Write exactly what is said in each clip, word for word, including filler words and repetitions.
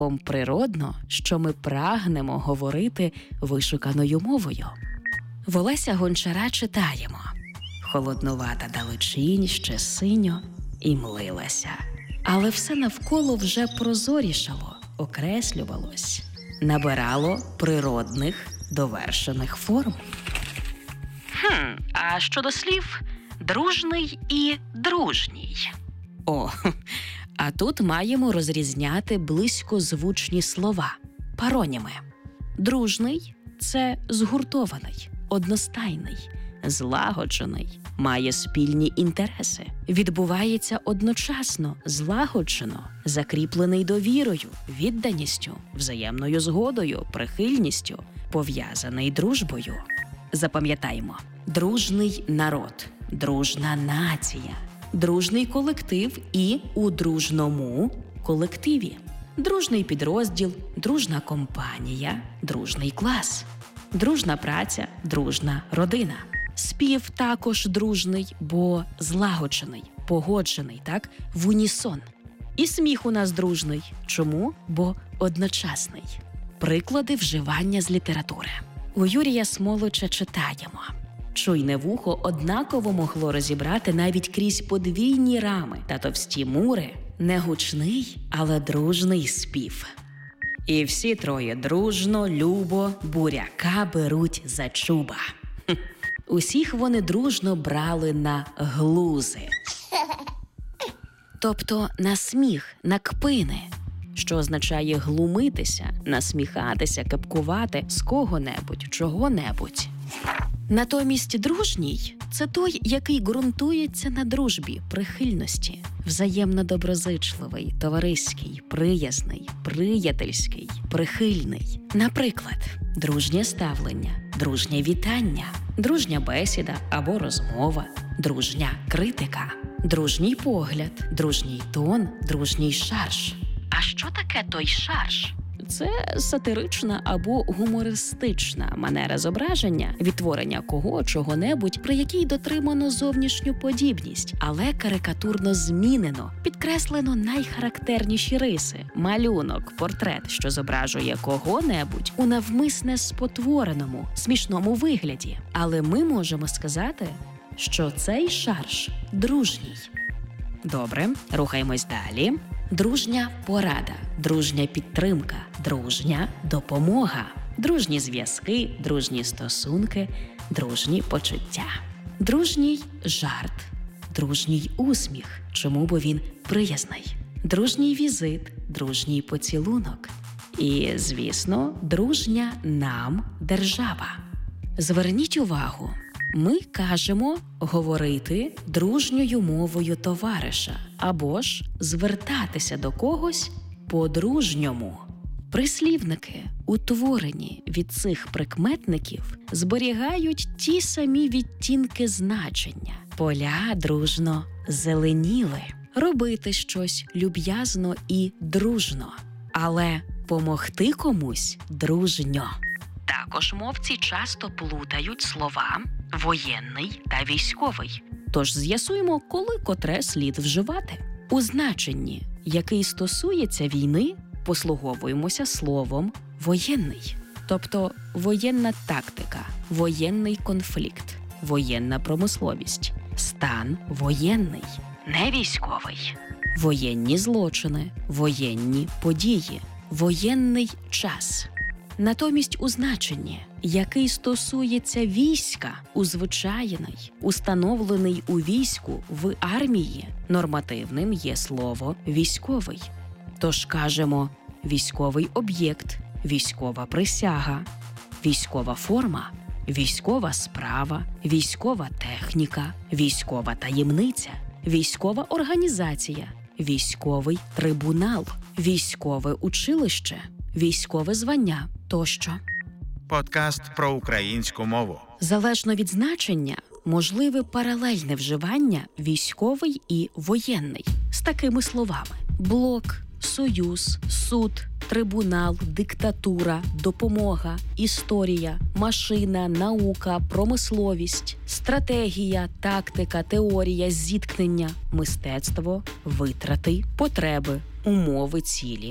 Природно, що ми прагнемо говорити вишуканою мовою. В Олеся Гончара читаємо: «Холоднувата далечінь ще синьо і млилася, але все навколо вже прозорішало, окреслювалось, набирало природних довершених форм». Хм, а щодо слів «дружний» і «дружній». О, а тут маємо розрізняти близькозвучні слова – пароніми. Дружний – це згуртований, одностайний, злагоджений, має спільні інтереси, відбувається одночасно, злагоджено, закріплений довірою, відданістю, взаємною згодою, прихильністю, пов'язаний дружбою. Запам'ятаймо: дружний народ, дружна нація, дружний колектив і у дружному колективі, дружний підрозділ, дружна компанія, дружний клас, дружна праця, дружна родина. Спів також дружний, бо злагоджений, погоджений, так, в унісон. І сміх у нас дружний. Чому? Бо одночасний. Приклади вживання з літератури. У Юрія Смолича читаємо: «Чуйне вухо однаково могло розібрати навіть крізь подвійні рами та товсті мури не гучний, але дружний спів. І всі троє дружно, любо, буряка беруть за чуба». Хм. Усіх вони дружно брали на глузи. Тобто на сміх, на кпини, що означає глумитися, насміхатися, кепкувати з кого-небудь, чого-небудь. Натомість дружній – це той, який ґрунтується на дружбі, прихильності, взаємно доброзичливий, товариський, приязний, приятельський, прихильний. Наприклад, дружнє ставлення, дружнє вітання, дружня бесіда або розмова, дружня критика, дружній погляд, дружній тон, дружній шарж. А що таке той шарж? Це сатирична або гумористична манера зображення, відтворення кого, чого-небудь, при якій дотримано зовнішню подібність, але карикатурно змінено, підкреслено найхарактерніші риси. Малюнок, портрет, що зображує кого-небудь у навмисне спотвореному, смішному вигляді. Але ми можемо сказати, що цей шарж дружній. Добре, рухаємось далі. Дружня порада, дружня підтримка, дружня допомога, дружні зв'язки, дружні стосунки, дружні почуття. Дружній жарт, дружній усміх, чому бо він приязний, дружній візит, дружній поцілунок і, звісно, дружня нам держава. Зверніть увагу, ми кажемо говорити дружньою мовою товариша або ж звертатися до когось по-дружньому. Прислівники, утворені від цих прикметників, зберігають ті самі відтінки значення. Поля дружно зеленіли, робити щось люб'язно і дружно, але помогти комусь дружньо. Також мовці часто плутають слова «воєнний» та «військовий». Тож з'ясуємо, коли котре слід вживати. У значенні, який стосується війни, послуговуємося словом «воєнний». Тобто воєнна тактика, воєнний конфлікт, воєнна промисловість, стан воєнний, не військовий, воєнні злочини, воєнні події, воєнний час. Натомість у значенні, який стосується війська, узвичайний, установлений у війську в армії, нормативним є слово «військовий». Тож кажемо «військовий об'єкт», «військова присяга», «військова форма», «військова справа», «військова техніка», «військова таємниця», «військова організація», «військовий трибунал», «військове училище», «військове звання» тощо. Подкаст про українську мову. Залежно від значення, можливе паралельне вживання військовий і воєнний з такими словами: блок, союз, суд, трибунал, диктатура, допомога, історія, машина, наука, промисловість, стратегія, тактика, теорія, зіткнення, мистецтво, витрати, потреби, умови, цілі,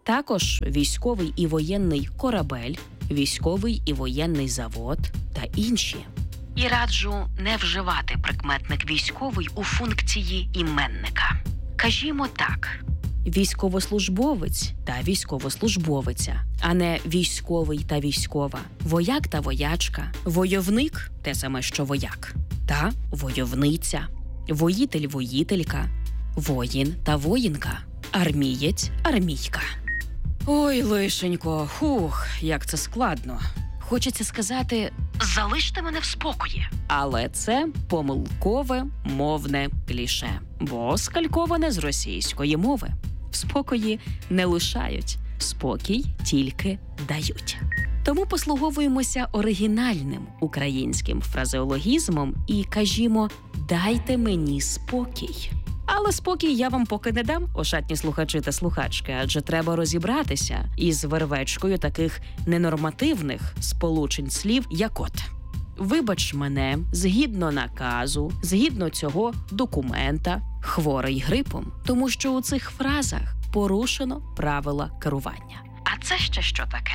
Також військовий і воєнний корабель, військовий і воєнний завод та інші. І раджу не вживати прикметник «військовий» у функції іменника. Кажімо так: військовослужбовець та військовослужбовиця, а не військовий та військова, вояк та воячка, войовник – те саме, що вояк, та войовниця, воїтель-воїтелька, воїн та воїнка, армієць – армійка. Ой, лишенько, хух, як це складно. Хочеться сказати «залиште мене в спокої». Але це помилкове мовне кліше, бо скальковане з російської мови. В спокої не лишають, спокій тільки дають. Тому послуговуємося оригінальним українським фразеологізмом і кажімо «дайте мені спокій». Але спокій я вам поки не дам, ошатні слухачі та слухачки, адже треба розібратися із вервечкою таких ненормативних сполучень слів, як от «вибач мене, згідно наказу, згідно цього документа, хворий грипом», тому що у цих фразах порушено правила керування. А це ще що таке?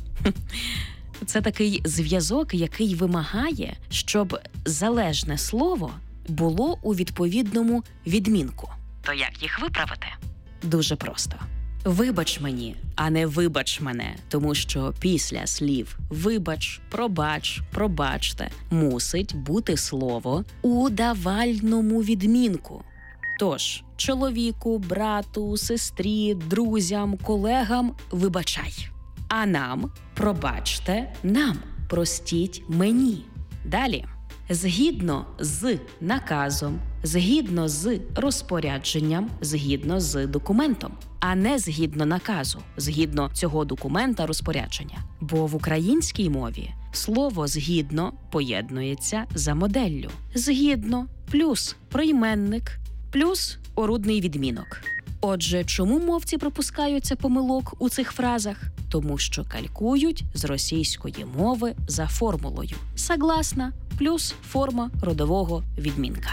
Це такий зв'язок, який вимагає, щоб залежне слово було у відповідному відмінку. То як їх виправити? Дуже просто. Вибач мені, а не вибач мене, тому що після слів «вибач», «пробач», «пробачте» мусить бути слово у давальному відмінку. Тож, чоловіку, брату, сестрі, друзям, колегам вибачай. А нам пробачте нам, простіть мені. Далі. Згідно з наказом, згідно з розпорядженням, згідно з документом, а не згідно наказу, згідно цього документа розпорядження. Бо в українській мові слово «згідно» поєднується за моделлю. Згідно плюс прийменник плюс орудний відмінок. Отже, чому мовці припускаються помилок у цих фразах? Тому що калькують з російської мови за формулою «согласна» плюс форма родового відмінка.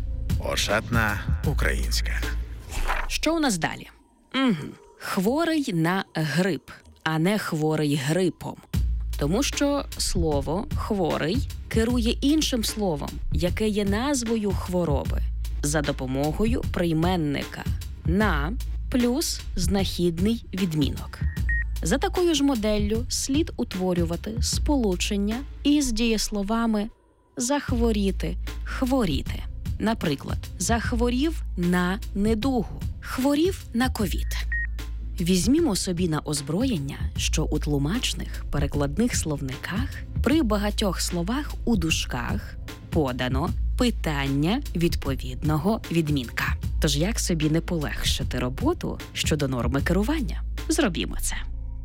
Ошатна українська. Що у нас далі? Угу. Хворий на грип, а не хворий грипом. Тому що слово «хворий» керує іншим словом, яке є назвою хвороби, за допомогою прийменника «на» плюс знахідний відмінок. За такою ж моделлю слід утворювати сполучення із дієсловами «захворіти», «хворіти». Наприклад, захворів на недугу, хворів на ковід. Візьмімо собі на озброєння, що у тлумачних перекладних словниках при багатьох словах у дужках подано питання відповідного відмінка. Тож як собі не полегшити роботу щодо норми керування? Зробімо це.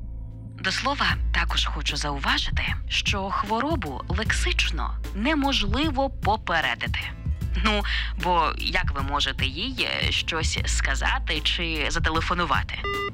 До слова, також хочу зауважити, що хворобу лексично неможливо попередити. Ну, бо як ви можете їй щось сказати чи зателефонувати?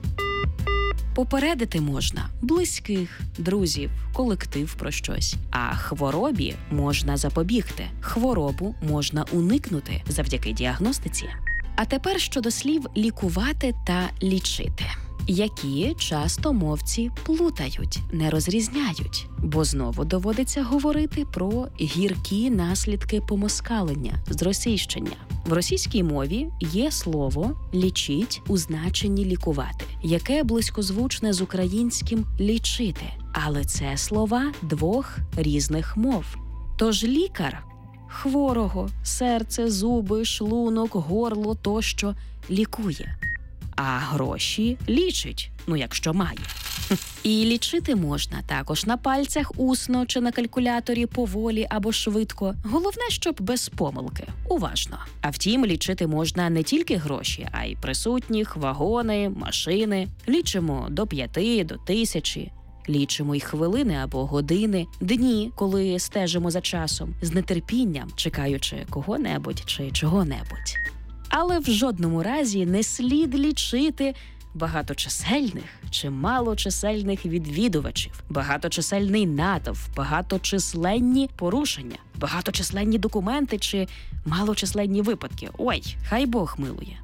Попередити можна близьких, друзів, колектив про щось. А хворобі можна запобігти. Хворобу можна уникнути завдяки діагностиці. А тепер щодо слів «лікувати» та «лічити», які часто мовці плутають, не розрізняють, бо знову доводиться говорити про гіркі наслідки помоскалення, зросійщення. В російській мові є слово «лічить» у значенні «лікувати», яке близькозвучне з українським «лічити», але це слова двох різних мов. Тож лікар хворого, серце, зуби, шлунок, горло тощо лікує. А гроші лічить, ну якщо має. І лічити можна також на пальцях усно чи на калькуляторі поволі або швидко. Головне, щоб без помилки, уважно. А втім, лічити можна не тільки гроші, а й присутніх, вагони, машини. Лічимо до п'яти, до тисячі. Лічимо й хвилини або години, дні, коли стежимо за часом, з нетерпінням, чекаючи кого-небудь чи чого-небудь. Але в жодному разі не слід лічити багаточисельних чи малочисельних відвідувачів, багаточисельний натовп, багаточисленні порушення, багаточисленні документи чи малочисленні випадки. Ой, хай Бог милує.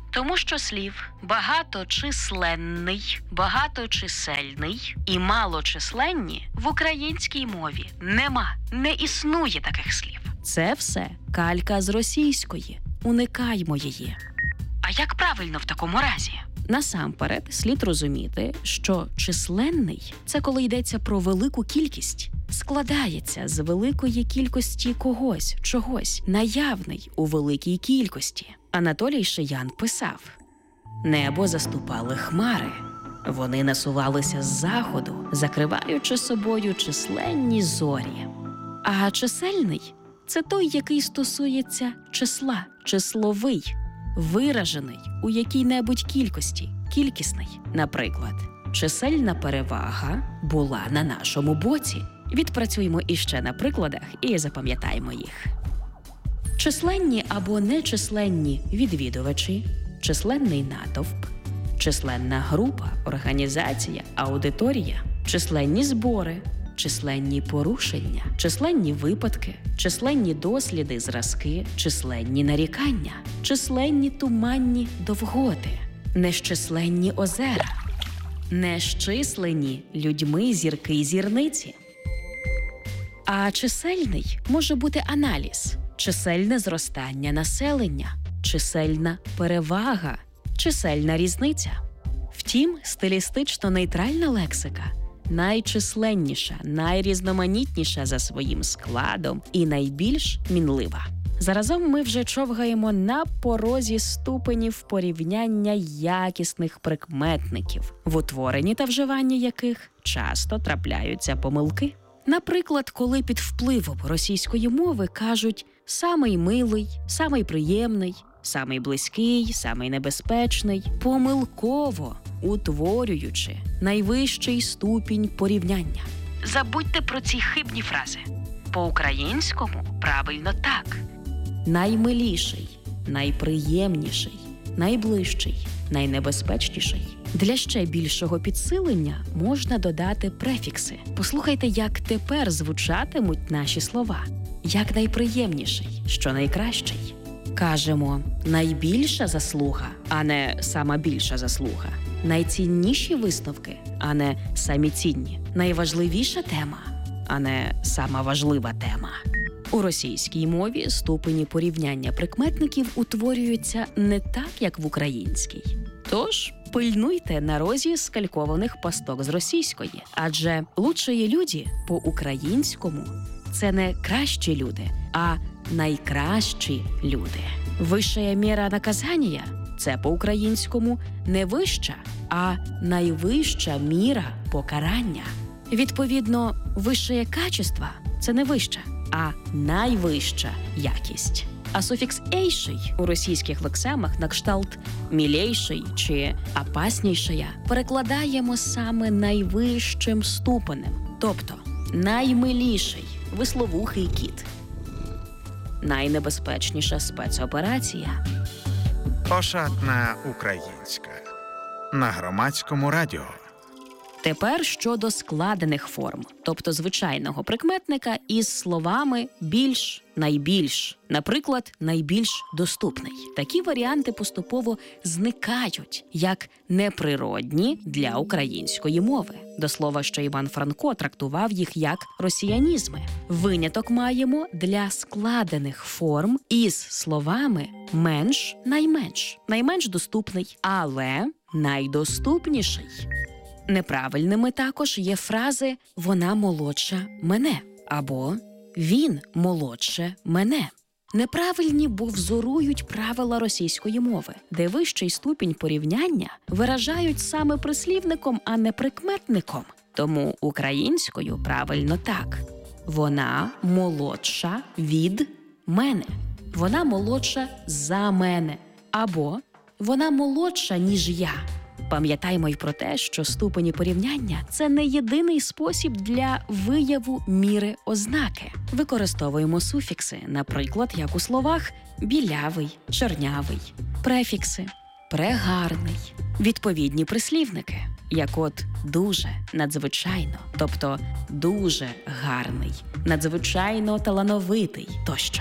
Тому що слів багаточисленний, багаточисельний і малочисленні в українській мові нема, не існує таких слів. Це все калька з російської. Уникаймо її. А як правильно в такому разі? Насамперед, слід розуміти, що численний – це коли йдеться про велику кількість. Складається з великої кількості когось, чогось, наявний у великій кількості. Анатолій Шиян писав: «Небо заступали хмари. Вони насувалися з заходу, закриваючи собою численні зорі». А чисельний – це той, який стосується числа, числовий, виражений у якій-небудь кількості, кількісний. Наприклад, чисельна перевага була на нашому боці. Відпрацюємо іще на прикладах і запам'ятаємо їх. Численні або нечисленні відвідувачі, численний натовп, численна група, організація, аудиторія, численні збори, численні порушення, численні випадки, численні досліди, зразки, численні нарікання, численні туманні довготи, нещисленні озера, нещислені людьми зірки й зірниці. А чисельний може бути аналіз, чисельне зростання населення, чисельна перевага, чисельна різниця. Втім, стилістично нейтральна лексика найчисленніша, найрізноманітніша за своїм складом і найбільш мінлива. Заразом ми вже човгаємо на порозі ступенів порівняння якісних прикметників, в утворенні та вживанні яких часто трапляються помилки. Наприклад, коли під впливом російської мови кажуть «самий милий», «самий приємний», «самий близький», «самий небезпечний», помилково утворюючи найвищий ступінь порівняння. Забудьте про ці хибні фрази. По-українському правильно так. Наймиліший, найприємніший, найближчий, найнебезпечніший. Для ще більшого підсилення можна додати префікси. Послухайте, як тепер звучатимуть наші слова. Як найприємніший, що найкращий. Кажемо найбільша заслуга, а не сама більша заслуга. Найцінніші висновки, а не самі цінні. Найважливіша тема, а не сама важлива тема. У російській мові ступені порівняння прикметників утворюються не так, як в українській. Тож, пильнуйте на розі скалькованих пасток з російської. Адже «лучшие люди» по-українському – це не кращі люди, а найкращі люди. Вища міра наказання – це по-українському не вища, а найвища міра покарання. Відповідно, вище качество – це не вища, а найвища якість. А суфікс «ейший» у російських лексемах на кшталт «мілейший» чи «опаснішая» перекладаємо саме найвищим ступенем, тобто наймиліший висловухий кіт, найнебезпечніша спецоперація. Ошатна українська. На Громадському радіо. Тепер щодо складених форм, тобто звичайного прикметника із словами «більш», «найбільш», наприклад, «найбільш доступний». Такі варіанти поступово зникають як неприродні для української мови. До слова, що Іван Франко трактував їх як росіянізми. Виняток маємо для складених форм із словами «менш», «найменш», «найменш доступний», але «найдоступніший». Неправильними також є фрази «вона молодша мене» або «він молодше мене». Неправильні, бо взорують правила російської мови, де вищий ступінь порівняння виражають саме прислівником, а не прикметником. Тому українською правильно так. Вона молодша від мене. Вона молодша за мене. Або вона молодша, ніж я. Пам'ятаймо й про те, що ступені порівняння – це не єдиний спосіб для вияву міри ознаки. Використовуємо суфікси, наприклад, як у словах «білявий», «чорнявий», префікси «прегарний», відповідні прислівники, як от «дуже», «надзвичайно», тобто «дуже гарний», «надзвичайно талановитий» тощо.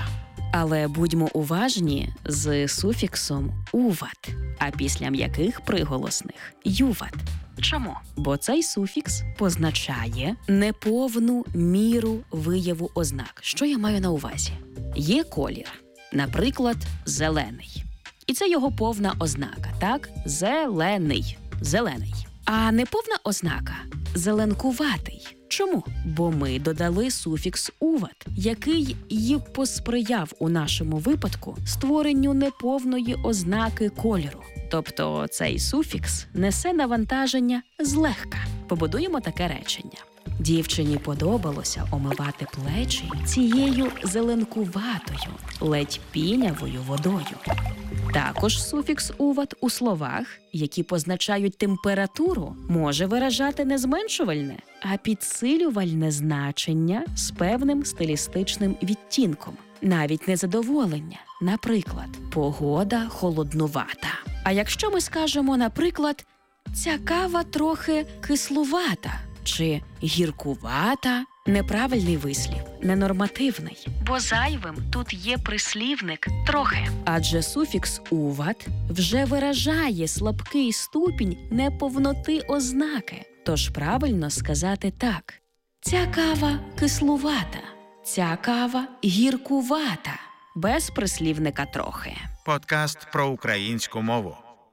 Але будьмо уважні з суфіксом «уват», а після м'яких приголосних «юват». Чому? Бо цей суфікс позначає неповну міру вияву ознак. Що я маю на увазі? Є колір, наприклад, зелений. І це його повна ознака, так? Зелений. Зелений. А неповна ознака – зеленкуватий. Чому? Бо ми додали суфікс «уват», який й посприяв у нашому випадку створенню неповної ознаки кольору. Тобто цей суфікс несе навантаження злегка. Побудуємо таке речення. Дівчині подобалося омивати плечі цією зеленкуватою, ледь пінявою водою. Також суфікс «уват» у словах, які позначають температуру, може виражати не зменшувальне, а підсилювальне значення з певним стилістичним відтінком. Навіть незадоволення. Наприклад, погода холоднувата. А якщо ми скажемо, наприклад, ця кава трохи кислувата чи гіркувата, неправильний вислів, ненормативний. Бо зайвим тут є прислівник «трохи». Адже суфікс «уват» вже виражає слабкий ступінь неповноти ознаки. Тож правильно сказати так. Ця кава кислувата, ця кава гіркувата. Без прислівника «трохи». Подкаст про українську мову.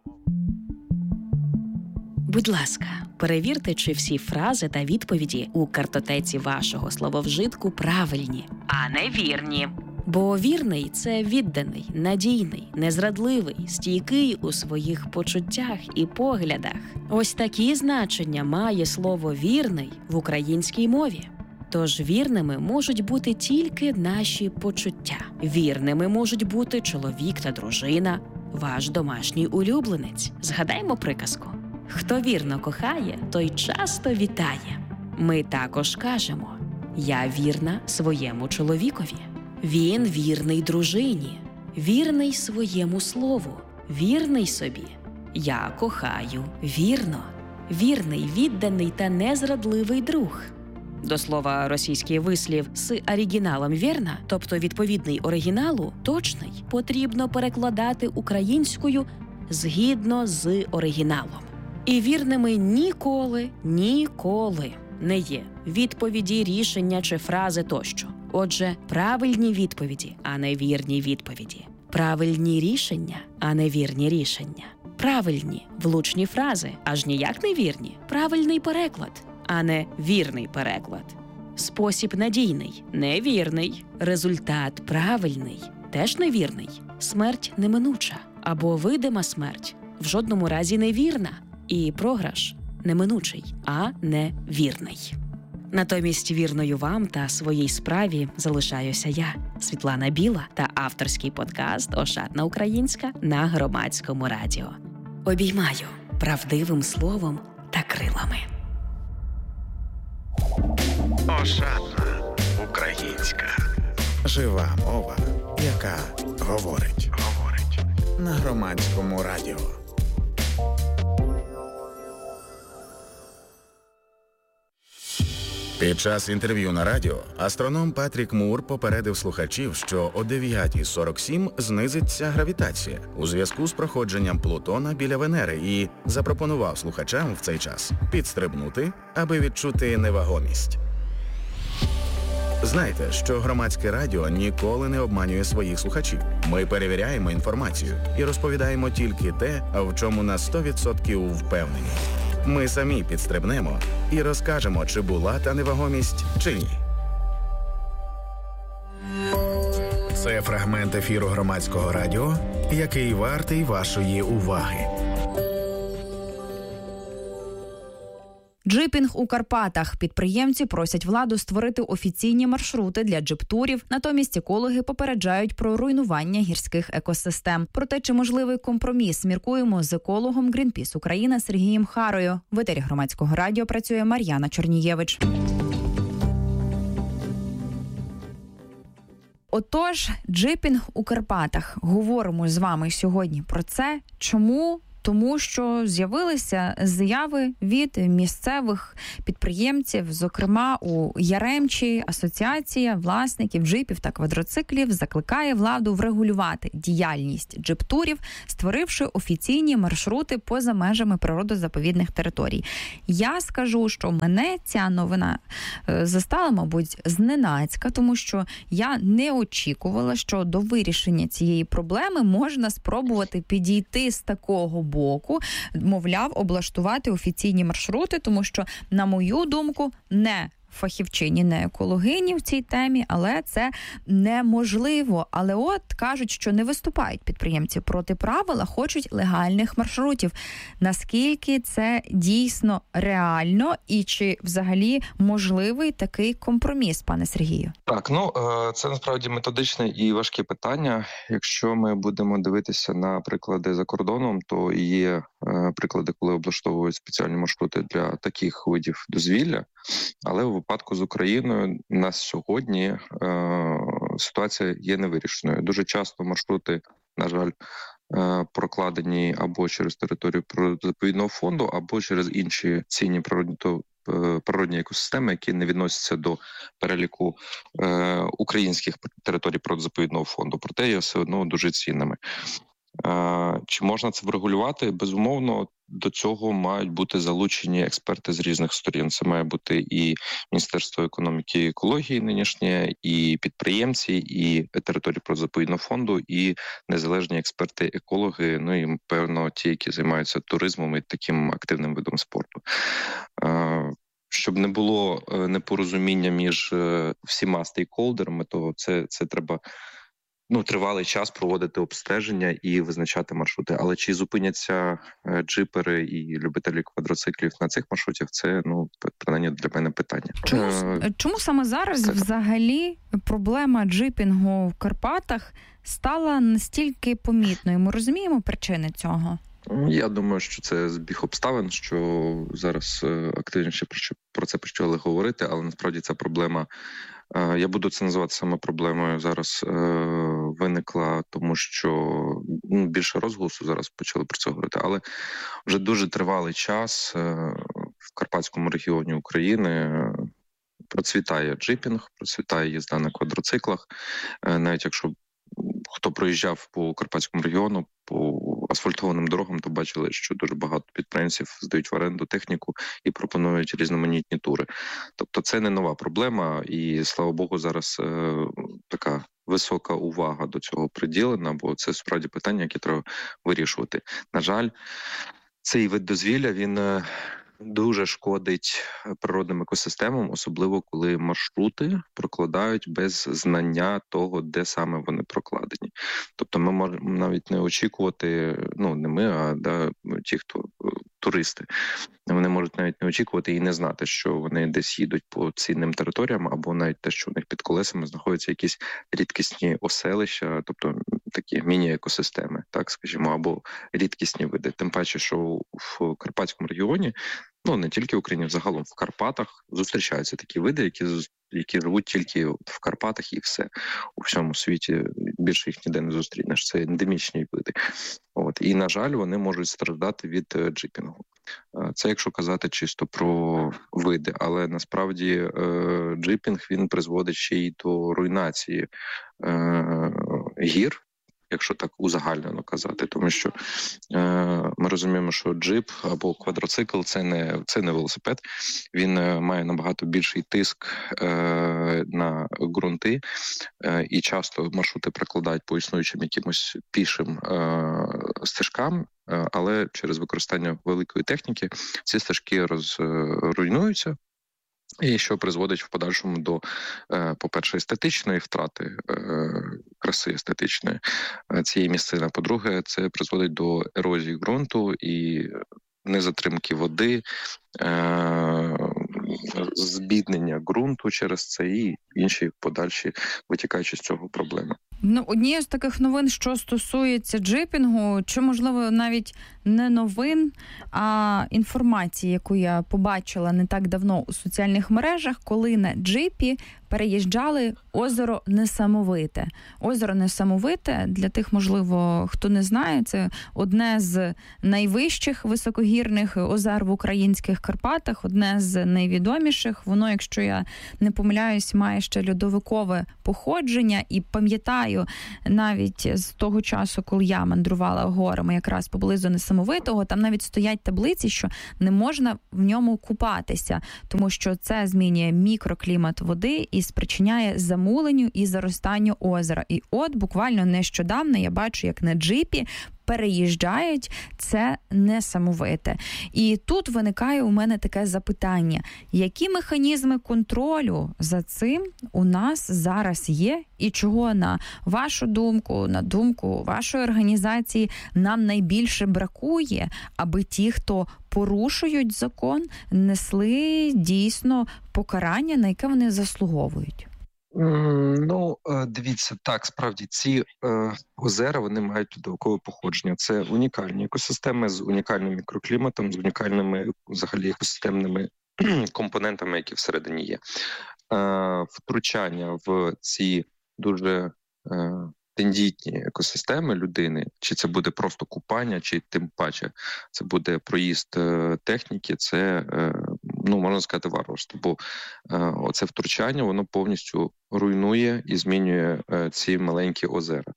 Будь ласка, перевірте, чи всі фрази та відповіді у картотеці вашого слововжитку правильні, а не вірні. Бо вірний – це відданий, надійний, незрадливий, стійкий у своїх почуттях і поглядах. Ось такі значення має слово «вірний» в українській мові. Тож вірними можуть бути тільки наші почуття. Вірними можуть бути чоловік та дружина, ваш домашній улюбленець. Згадаймо приказку. Хто вірно кохає, той часто вітає. Ми також кажемо «я вірна своєму чоловікові». Він вірний дружині, вірний своєму слову, вірний собі. Я кохаю вірно, вірний, відданий та незрадливий друг. До слова, російський вислів з оригіналом «вірна», тобто відповідний оригіналу, точний, потрібно перекладати українською згідно з оригіналом. І вірними ніколи, ніколи не є відповіді, рішення чи фрази тощо. Отже, правильні відповіді, а не вірні відповіді. Правильні рішення, а не вірні рішення. Правильні, влучні фрази, аж ніяк не вірні. Правильний переклад, а не вірний переклад. Спосіб надійний, невірний. Результат правильний, теж невірний. Смерть неминуча або видима смерть, в жодному разі невірна. І програш неминучий, а не вірний. Натомість вірною вам та своїй справі залишаюся я, Світлана Біла, та авторський подкаст «Ошатна українська» на Громадському радіо. Обіймаю правдивим словом та крилами. Ошатна українська. Жива мова, яка говорить. Говорить. На Громадському радіо. Під час інтерв'ю на радіо астроном Патрік Мур попередив слухачів, що о дев'ята сорок сім знизиться гравітація у зв'язку з проходженням Плутона біля Венери і запропонував слухачам в цей час підстрибнути, аби відчути невагомість. Знайте, що Громадське радіо ніколи не обманює своїх слухачів. Ми перевіряємо інформацію і розповідаємо тільки те, в чому на сто відсотків впевнені. Ми самі підстрибнемо і розкажемо, чи була та невагомість, чи ні. Це фрагмент ефіру Громадського радіо, який вартий вашої уваги. Джипінг у Карпатах. Підприємці просять владу створити офіційні маршрути для джип-турів, натомість екологи попереджають про руйнування гірських екосистем. Про те, чи можливий компроміс, міркуємо з екологом Greenpeace Україна Сергієм Харою. В етері Громадського радіо працює Мар'яна Чорнієвич. Отож, джипінг у Карпатах. Говоримо з вами сьогодні про це, чому тому що з'явилися заяви від місцевих підприємців, зокрема у Яремчі асоціація власників джипів та квадроциклів закликає владу врегулювати діяльність джип-турів, створивши офіційні маршрути поза межами природозаповідних територій. Я скажу, що мене ця новина застала, мабуть, зненацька, тому що я не очікувала, що до вирішення цієї проблеми можна спробувати підійти з такого боку, мовляв, облаштувати офіційні маршрути, тому що, на мою думку, не фахівчині, не екологині в цій темі, але це неможливо. Але от кажуть, що не виступають підприємці проти правил, а хочуть легальних маршрутів. Наскільки це дійсно реально і чи взагалі можливий такий компроміс, пане Сергію? Так, ну це насправді методичне і важке питання. Якщо ми будемо дивитися на приклади за кордоном, то є приклади, коли облаштовують спеціальні маршрути для таких видів дозвілля, але у випадку з Україною у нас сьогодні е, ситуація є невирішеною. Дуже часто маршрути, на жаль, е, прокладені або через територію природозаповідного фонду, або через інші цінні природні, то, е, природні екосистеми, які не відносяться до переліку е, українських територій природозаповідного фонду, проте є все одно дуже цінними. Чи можна це врегулювати? Безумовно, до цього мають бути залучені експерти з різних сторін. Це має бути і Міністерство економіки і екології нинішнє, і підприємці, і території природозаповідного фонду, і незалежні експерти-екологи, ну і, певно, ті, які займаються туризмом і таким активним видом спорту. Щоб не було непорозуміння між всіма стейкхолдерами, то це, це треба... Ну, тривалий час проводити обстеження і визначати маршрути. Але чи зупиняться джипери і любителі квадроциклів на цих маршрутах, це, ну, принаймні для мене питання. Чому, е... чому саме зараз так. взагалі проблема джипінгу в Карпатах стала настільки помітною? Ми розуміємо причини цього? Я думаю, що це збіг обставин, що зараз активніше про це почали говорити, але насправді ця проблема, я буду це називати саме проблемою, зараз виникла, тому що ну, більше розголосу зараз почали про це говорити, але вже дуже тривалий час в Карпатському регіоні України процвітає джипінг, процвітає їзда на квадроциклах, навіть якщо хто проїжджав по Карпатському регіону, по асфальтованим дорогам, то бачили, що дуже багато підприємців здають в оренду техніку і пропонують різноманітні тури. Тобто це не нова проблема, і, слава Богу, зараз е, така висока увага до цього приділена, бо це справді питання, які треба вирішувати. На жаль, цей вид дозвілля, він... Е, дуже шкодить природним екосистемам, особливо коли маршрути прокладають без знання того, де саме вони прокладені. Тобто ми можемо навіть не очікувати, ну не ми, а да, ті, хто туристи, вони можуть навіть не очікувати і не знати, що вони десь їдуть по цінним територіям, або навіть те, що у них під колесами знаходяться якісь рідкісні оселища, тобто такі міні-екосистеми, так скажімо, або рідкісні види. Тим паче, що в Карпатському регіоні, ну не тільки в Україні, загалом в Карпатах зустрічаються такі види, які які живуть тільки в Карпатах і все. У всьому світі більше їх ніде не зустрінеш. Це ендемічні види. От. І, на жаль, вони можуть страждати від джипінгу. Це якщо казати чисто про види. Але насправді джипінг, він призводить ще й до руйнації гір, якщо так узагальнено казати, тому що е, ми розуміємо, що джип або квадроцикл це не це не велосипед, він е, має набагато більший тиск е, на ґрунти, е, і часто маршрути прокладають по існуючим якимось пішим е, стежкам, е, але через використання великої техніки ці стежки розруйнуються. І що призводить в подальшому до, по-перше, естетичної втрати, краси естетичної цієї місцини. По-друге, це призводить до ерозії ґрунту і незатримки води, збіднення ґрунту через це і інші подальші витікаючи з цього проблеми. Ну, однією з таких новин, що стосується джипінгу, чи, можливо, навіть не новин, а інформації, яку я побачила не так давно у соціальних мережах, коли на джипі переїжджали озеро Несамовите. Озеро Несамовите, для тих, можливо, хто не знає, це одне з найвищих високогірних озер в українських Карпатах, одне з найвідоміших. Воно, якщо я не помиляюсь, має ще льодовикове походження. І пам'ятаю, навіть з того часу, коли я мандрувала горами якраз поблизу Несамовитого, там навіть стоять таблиці, що не можна в ньому купатися, тому що це змінює мікроклімат води і спричиняє замуленню і заростанню озера. І от буквально нещодавно я бачу, як на джипі переїжджають це Несамовите. І тут виникає у мене таке запитання. Які механізми контролю за цим у нас зараз є? І чого, на вашу думку, на думку вашої організації, нам найбільше бракує, аби ті, хто порушують закон, несли дійсно покарання, на яке вони заслуговують? Ну, дивіться, так, справді, ці е, озера, вони мають льодовикове походження. Це унікальні екосистеми з унікальним мікрокліматом, з унікальними, взагалі, екосистемними компонентами, які всередині є. Е, втручання в ці дуже е, тендітні екосистеми людини, чи це буде просто купання, чи тим паче це буде проїзд е, техніки, це, е, ну, можна сказати, варварство. Бо е, оце втручання, воно повністю руйнує і змінює е, ці маленькі озера.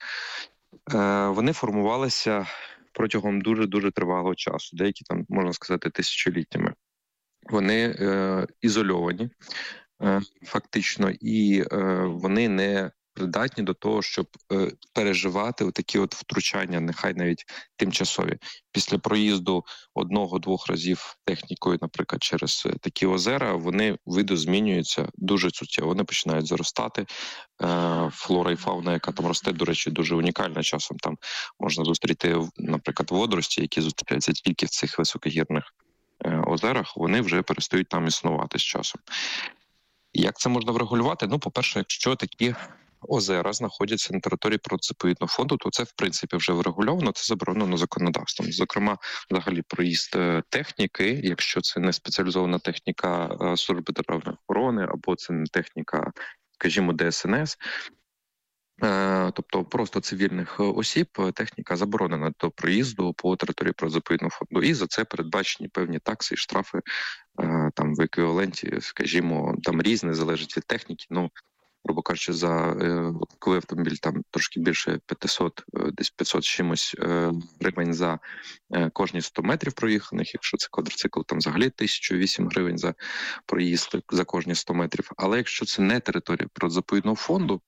Е, вони формувалися протягом дуже-дуже тривалого часу, деякі там, можна сказати, тисячоліттями. Вони е, ізольовані е, фактично, і е, вони не придатні до того, щоб е, переживати такі от втручання, нехай навіть тимчасові. Після проїзду одного-двох разів технікою, наприклад, через такі озера, вони видозмінюються дуже суттєво. Вони починають заростати. Е, флора і фауна, яка там росте, до речі, дуже унікальна. Часом там можна зустріти, наприклад, водорості, які зустрічаються тільки в цих високогірних е, озерах, вони вже перестають там існувати з часом. Як це можна врегулювати? Ну, по-перше, якщо такі озера знаходяться на території природно-заповідного фонду, то це, в принципі, вже врегульовано, це заборонено законодавством. Зокрема, взагалі, проїзд техніки, якщо це не спеціалізована техніка Служби державної охорони, або це не техніка, скажімо, Де Ес Ен Ес, тобто просто цивільних осіб, техніка заборонена до проїзду по території природно-заповідного фонду. І за це передбачені певні такси і штрафи там в еквіваленті, скажімо, там різне, залежить від техніки, ну, грубо кажучи, за коли автомобіль там трошки більше п'ятсот, десь п'ятсот чимось гривень за кожні сто метрів проїханих. Якщо це квадроцикл, там взагалі тисяча вісім гривень за проїзд за кожні сто метрів. Але якщо це не територія природно-заповідного фонду,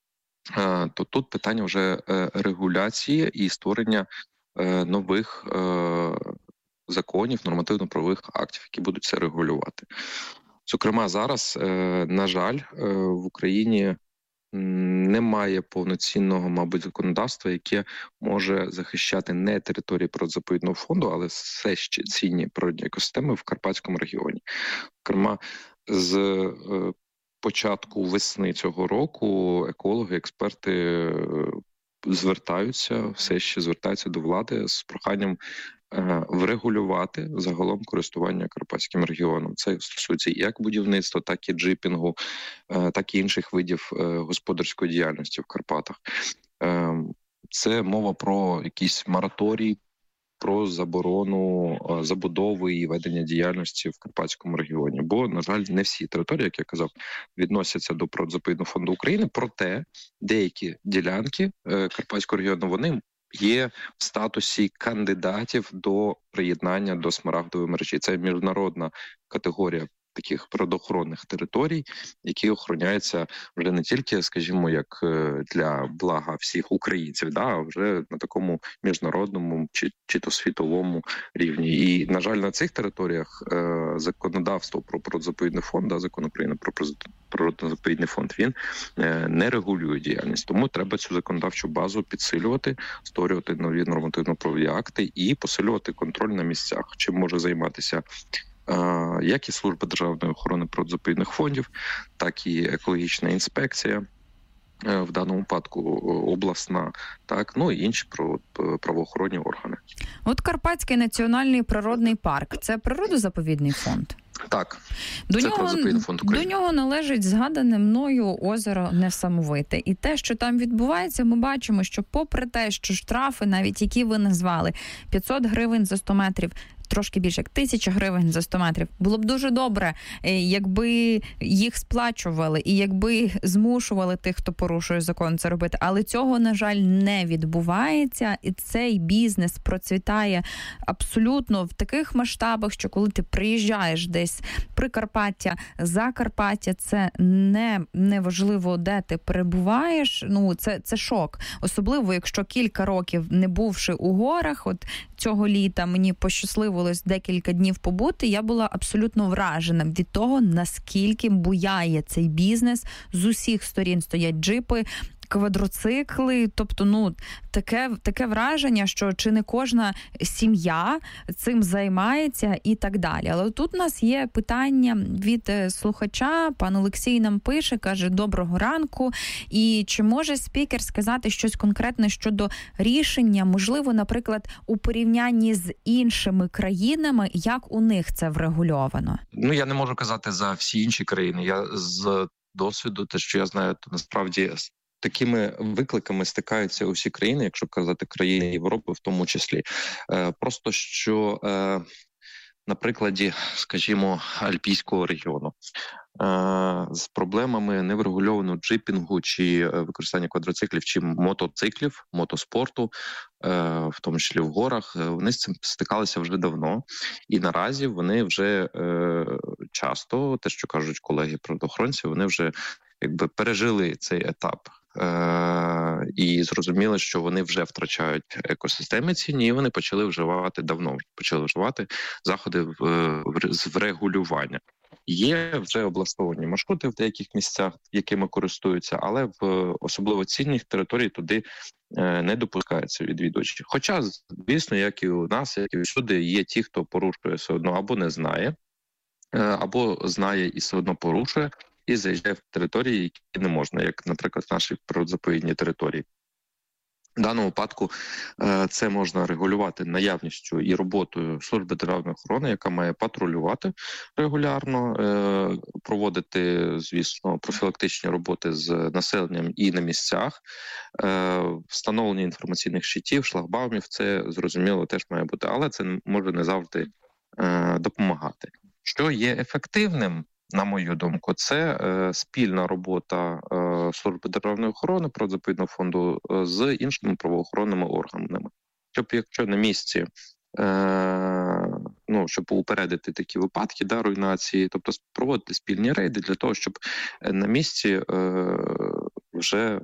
то тут питання вже регуляції і створення нових законів, нормативно-правових актів, які будуть це регулювати. Зокрема, зараз, на жаль, в Україні немає повноцінного, мабуть, законодавства, яке може захищати не території природно-заповідного фонду, але все ще цінні природні екосистеми в Карпатському регіоні. Зокрема, з початку весни цього року екологи, експерти звертаються, все ще звертаються до влади з проханням врегулювати загалом користування Карпатським регіоном. Це стосується як будівництва, так і джипінгу, так і інших видів господарської діяльності в Карпатах. Це мова про якийсь мораторій, про заборону забудови і ведення діяльності в Карпатському регіоні. Бо, на жаль, не всі території, як я казав, відносяться до Природно-заповідного фонду України, проте деякі ділянки Карпатського регіону, вони є в статусі кандидатів до приєднання до Смарагдової мережі. Це міжнародна категорія таких природоохоронних територій, які охороняються вже не тільки, скажімо, як для блага всіх українців, да, а вже на такому міжнародному чи, чи то світовому рівні. І, на жаль, на цих територіях е, законодавство про природно-заповідний фонд, да, закон України про природно-заповідний фонд, він е, не регулює діяльність. Тому треба цю законодавчу базу підсилювати, створювати нові нормативно-правові акти і посилювати контроль на місцях. Чим може займатися як і Служба державної охорони природно-заповідних фондів, так і екологічна інспекція, в даному випадку обласна, так, ну і інші правоохоронні органи. От Карпатський національний природний парк – це природозаповідний фонд? Так, до це нього, фонд України. До нього належить згадане мною озеро Несамовите. І те, що там відбувається, ми бачимо, що попри те, що штрафи, навіть які ви назвали, п'ятсот гривень за сто метрів, трошки більше, як тисяча гривень за сто метрів. Було б дуже добре, якби їх сплачували і якби змушували тих, хто порушує закон, це робити. Але цього, на жаль, не відбувається. І цей бізнес процвітає абсолютно в таких масштабах, що коли ти приїжджаєш десь Прикарпаття, Закарпаття, це не, не важливо, де ти перебуваєш. Ну, це, це шок. Особливо, якщо кілька років не бувши у горах, от цього літа мені пощасливо декілька днів побути, я була абсолютно вражена від того, наскільки буяє цей бізнес. З усіх сторін стоять джипи, квадроцикли, тобто, ну, таке, таке враження, що чи не кожна сім'я цим займається і так далі. Але тут у нас є питання від слухача, пан Олексій нам пише, каже, доброго ранку, і чи може спікер сказати щось конкретне щодо рішення, можливо, наприклад, у порівнянні з іншими країнами, як у них це врегульовано? Ну, я не можу казати за всі інші країни. Я з досвіду, те, що я знаю, то насправді такими викликами стикаються усі країни, якщо казати країни Європи в тому числі. Просто що на прикладі, скажімо, Альпійського регіону з проблемами неврегульованого джипінгу чи використання квадроциклів чи мотоциклів, мотоспорту, в тому числі в горах, вони з цим стикалися вже давно. І наразі вони вже часто, те, що кажуть колеги-правоохоронці, вони вже якби пережили цей етап. Е- і зрозуміли, що вони вже втрачають екосистеми цінні, і вони почали вживати, давно почали вживати заходи в, в, з врегулювання. Є вже облаштовані маршрути в деяких місцях, якими користуються, але в особливо цінних територій туди е- не допускаються відвідувачі. Хоча, звісно, як і у нас, як і всюди, є ті, хто порушує все одно або не знає, е- або знає і все одно порушує, і заїжджає в території, які не можна, як, наприклад, наші природозаповідні території. В даному випадку це можна регулювати наявністю і роботою служби державної охорони, яка має патрулювати регулярно, проводити, звісно, профілактичні роботи з населенням і на місцях, встановлення інформаційних щитів, шлагбаумів, це, зрозуміло, теж має бути, але це може не завжди допомагати. Що є ефективним, на мою думку, це е, спільна робота е, служби державної охорони, природозаповідного фонду е, з іншими правоохоронними органами. Щоб якщо на місці, е, ну, щоб упередити такі випадки, да, руйнації, тобто проводити спільні рейди для того, щоб на місці е, вже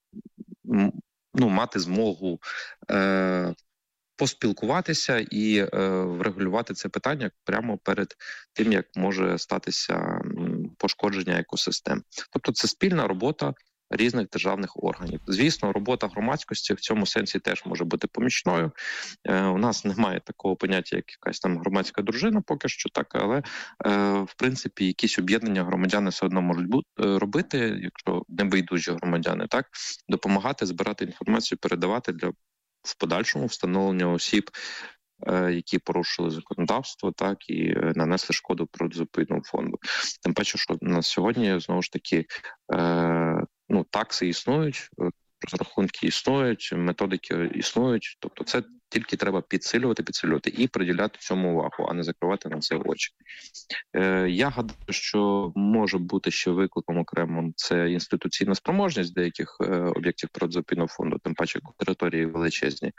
ну, мати змогу е, поспілкуватися і е, врегулювати це питання прямо перед тим, як може статися пошкодження екосистем. Тобто це спільна робота різних державних органів. Звісно, робота громадськості в цьому сенсі теж може бути помічною. Е, у нас немає такого поняття, як якась там громадська дружина, поки що так, але е, в принципі якісь об'єднання громадяни все одно можуть бути, робити, якщо небайдужі громадяни, так, допомагати збирати інформацію, передавати для в подальшому встановлення осіб, е, які порушили законодавство, так, і нанесли шкоду природозаповідному фонду. Тим паче, що на сьогодні, знову ж таки, е, ну, такси існують, розрахунки існують, методики існують, тобто це тільки треба підсилювати, підсилювати і приділяти цьому увагу, а не закривати на це очі. Е, я гадаю, що може бути ще викликом окремим це інституційна спроможність деяких е, об'єктів природозаповідного фонду, тим паче території величезні.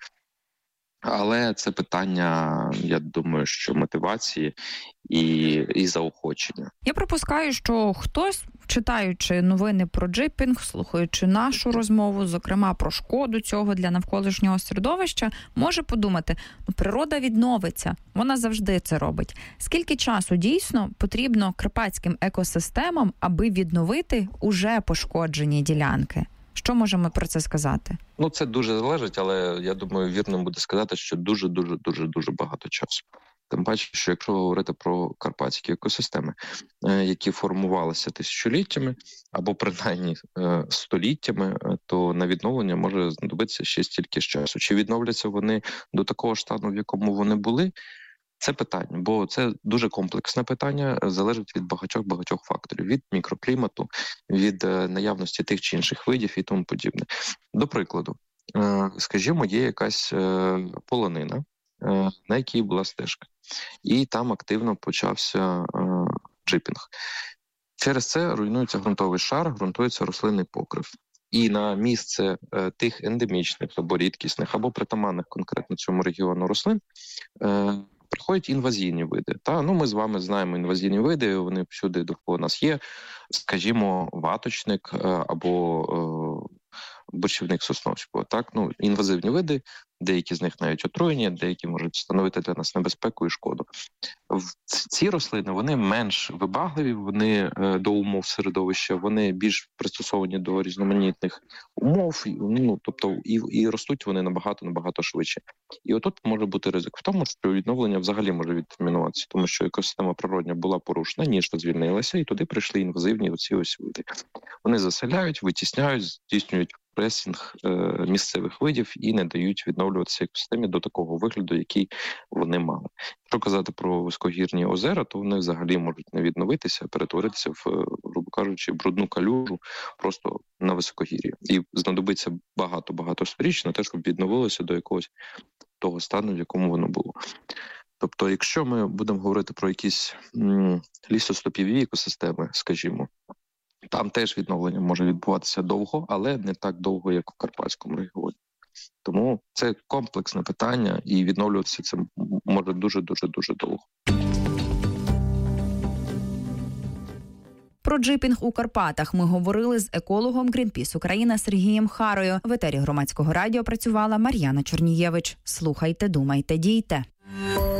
Але це питання, я думаю, що мотивації і, і заохочення. Я припускаю, що хтось, читаючи новини про джипінг, слухаючи нашу розмову, зокрема про шкоду цього для навколишнього середовища, може подумати, ну, природа відновиться, вона завжди це робить. Скільки часу дійсно потрібно карпатським екосистемам, аби відновити уже пошкоджені ділянки? Що можемо про це сказати? Ну, це дуже залежить, але я думаю, вірно буде сказати, що дуже-дуже-дуже-дуже багато часу. Тим паче, що якщо говорити про карпатські екосистеми, які формувалися тисячоліттями або принаймні століттями, то на відновлення може знадобитися ще стільки ж часу. Чи відновляться вони до такого стану, в якому вони були? Це питання, бо це дуже комплексне питання, залежить від багатьох-багатьох факторів, від мікроклімату, від наявності тих чи інших видів і тому подібне. До прикладу, скажімо, є якась полонина, на якій була стежка, і там активно почався джипінг. Через це руйнується ґрунтовий шар, ґрунтується рослинний покрив. І на місце е, тих ендемічних або рідкісних, або притаманних конкретно цьому регіону рослин е, приходять інвазійні види. Та? Ну, ми з вами знаємо інвазійні види, вони всюди довкола нас є. Скажімо, ваточник е, або е, борщівник сосновського. Так? Ну, інвазивні види, деякі з них навіть отруєні, деякі можуть становити для нас небезпеку і шкоду. Ці рослини, вони менш вибагливі, вони е, до умов середовища, вони більш пристосовані до різноманітних умов, ну, тобто і, і ростуть вони набагато-набагато швидше. І отут може бути ризик в тому, що відновлення взагалі може відтермінуватися, тому що екосистема природня була порушена, ніж звільнилася, і туди прийшли інвазивні оці ось види. Вони заселяють, витісняють, здійснюють пресінг е, місцевих видів і не дають відновлюватися екосистемі до такого вигляду, який вони мали. Якщо казати про високогірні озера, то вони взагалі можуть не відновитися, перетворитися в, грубо кажучи, брудну калюжу просто на високогір'ї. І знадобиться багато-багато сторіч на те, щоб відновилося до якогось того стану, в якому воно було. Тобто, якщо ми будемо говорити про якісь м, лісостопіві екосистеми, скажімо, там теж відновлення може відбуватися довго, але не так довго, як у Карпатському регіоні. Тому це комплексне питання, і відновлюватися це може дуже-дуже-дуже довго. Про джипінг у Карпатах ми говорили з екологом Greenpeace Україна Сергієм Харою. В етері Громадського радіо працювала Мар'яна Чорнієвич. Слухайте, думайте, дійте.